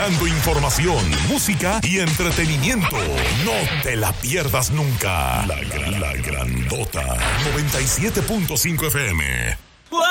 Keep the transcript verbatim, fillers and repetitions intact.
entregando información, música y entretenimiento. No te la pierdas nunca. La, gran, la grandota noventa y siete punto cinco F M.